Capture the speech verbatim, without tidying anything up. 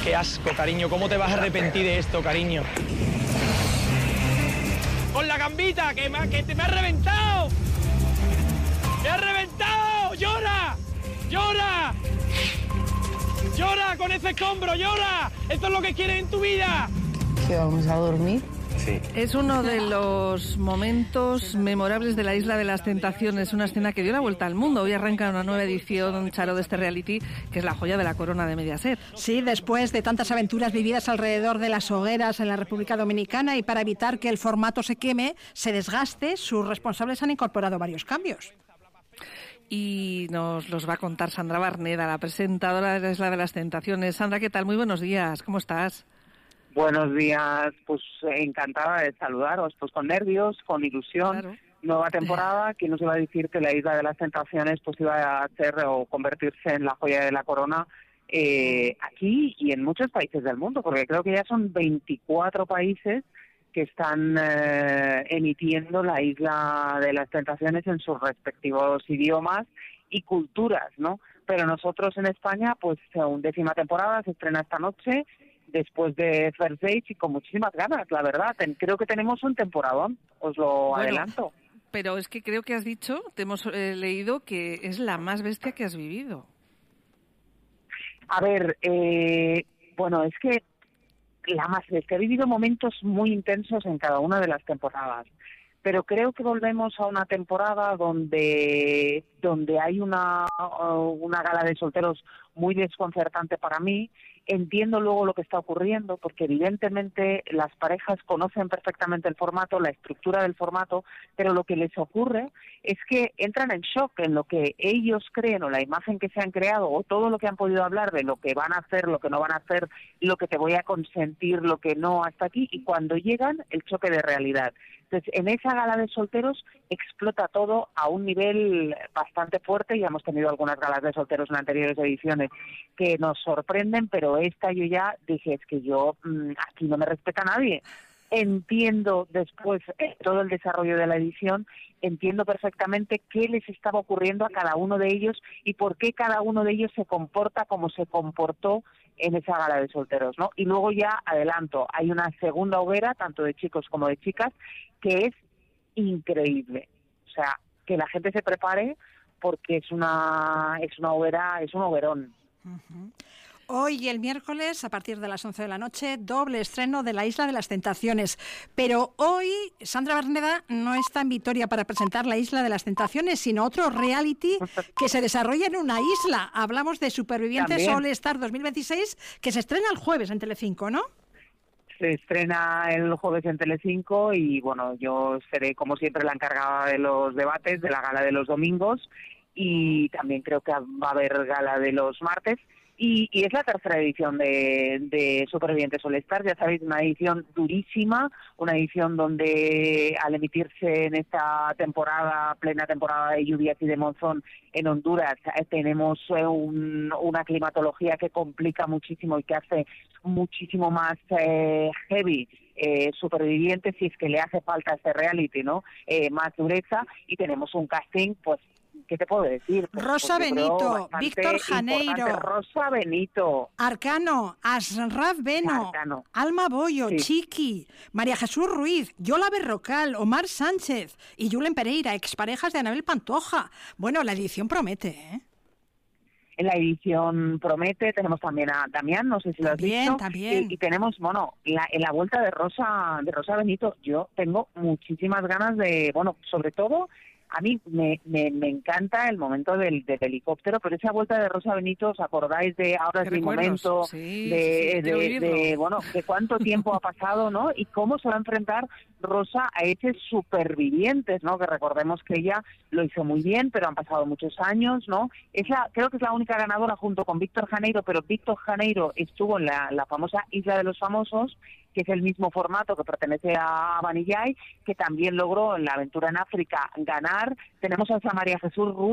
Qué asco, cariño, ¿cómo te vas a arrepentir de esto, cariño? ¡Con la gambita, que me, que te me ha reventado! ¡Me ha reventado! ¡Llora! ¡Llora! ¡Llora con ese escombro! ¡Llora! ¡Esto es lo que quieres en tu vida! ¿Que vamos a dormir? Sí. Es uno de los momentos memorables de la Isla de las Tentaciones, una escena que dio la vuelta al mundo. Hoy arranca una nueva edición, Charo, de este reality, que es la joya de la corona de Mediaset. Sí, después de tantas aventuras vividas alrededor de las hogueras en la República Dominicana y para evitar que el formato se queme, se desgaste, sus responsables han incorporado varios cambios. Y nos los va a contar Sandra Barneda, la presentadora de la Isla de las Tentaciones. Sandra, ¿qué tal? Muy buenos días, ¿cómo estás? Buenos días, pues encantada de saludaros, pues con nervios, con ilusión, claro. Nueva temporada, que nos iba a decir que la Isla de las Tentaciones pues iba a ser o convertirse en la joya de la corona eh, aquí y en muchos países del mundo, porque creo que ya son veinticuatro países que están eh, emitiendo la Isla de las Tentaciones en sus respectivos idiomas y culturas, ¿no? Pero nosotros en España, pues undécima temporada, se estrena esta noche, después de First Dates y con muchísimas ganas, la verdad. Creo que tenemos un temporadón, os lo bueno, adelanto. Pero es que creo que has dicho, te hemos eh, leído que es la más bestia que has vivido. A ver, eh, bueno, es que la más bestia, he vivido momentos muy intensos en cada una de las temporadas, pero creo que volvemos a una temporada donde, donde hay una, una gala de solteros muy desconcertante para mí. Entiendo luego lo que está ocurriendo, porque evidentemente las parejas conocen perfectamente el formato, la estructura del formato, pero lo que les ocurre es que entran en shock en lo que ellos creen o la imagen que se han creado o todo lo que han podido hablar de lo que van a hacer, lo que no van a hacer, lo que te voy a consentir, lo que no, hasta aquí, y cuando llegan, el choque de realidad. Entonces, en esa gala de solteros explota todo a un nivel bastante fuerte. Ya hemos tenido algunas galas de solteros en anteriores ediciones que nos sorprenden, pero esta yo ya dije, es que yo, mmm, aquí no me respeta nadie. Entiendo después eh, todo el desarrollo de la edición, entiendo perfectamente qué les estaba ocurriendo a cada uno de ellos y por qué cada uno de ellos se comporta como se comportó en esa gala de solteros, ¿no? Y luego ya adelanto, hay una segunda hoguera, tanto de chicos como de chicas, que es increíble. O sea, que la gente se prepare porque es una es una hoguera, es un hoguerón. Uh-huh. Hoy, el miércoles, a partir de las once de la noche, doble estreno de la Isla de las Tentaciones. Pero hoy, Sandra Barneda no está en Vitoria para presentar la Isla de las Tentaciones, sino otro reality que se desarrolla en una isla. Hablamos de Supervivientes All Star dos mil veintiséis, que se estrena el jueves en Telecinco, ¿no? Se estrena el jueves en Telecinco y, bueno, yo seré, como siempre, la encargada de los debates, de la gala de los domingos, y también creo que va a haber gala de los martes. Y, y es la tercera edición de, de Supervivientes All Star, ya sabéis, una edición durísima, una edición donde al emitirse en esta temporada, plena temporada de lluvias y de monzón en Honduras, eh, tenemos eh, un, una climatología que complica muchísimo y que hace muchísimo más eh, heavy eh, Supervivientes, si es que le hace falta a este reality, ¿no? Eh, más dureza, y tenemos un casting, pues, ¿qué te puedo decir? Pues, Rosa pues Benito, Víctor Janeiro, Rosa Benito, Arcano, Asraf Beno, Arcano. Alma Bollo, Sí. Chiqui, María Jesús Ruiz, Yola Berrocal, Omar Sánchez y Julen Pereira, exparejas de Anabel Pantoja. Bueno, la edición promete, ¿eh? En la edición promete, tenemos también a Damián, no sé si lo has También, visto. también. Y, y tenemos, bueno, la, en la vuelta de Rosa, de Rosa Benito, yo tengo muchísimas ganas de, bueno, sobre todo, a mí me, me, me encanta el momento del, del helicóptero, pero esa vuelta de Rosa Benito, ¿os acordáis de ahora es mi momento? Sí, de, sí, de, de, de, bueno, de cuánto tiempo ha pasado, ¿no? Y cómo se va a enfrentar Rosa a esos supervivientes, ¿no? Que recordemos que ella lo hizo muy bien, pero han pasado muchos años, ¿no? Es la, creo que es la única ganadora junto con Víctor Janeiro, pero Víctor Janeiro estuvo en la, la famosa Isla de los Famosos, que es el mismo formato que pertenece a Vanillay, que también logró en la aventura en África ganar. Tenemos a esa María Jesús Ruiz,